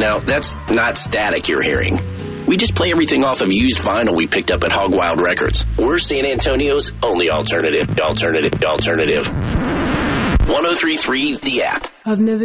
Now, that's not static you're hearing. We just play everything off of used vinyl we picked up at Hog Wild Records. We're San Antonio's only alternative. 103.3 The App. I've never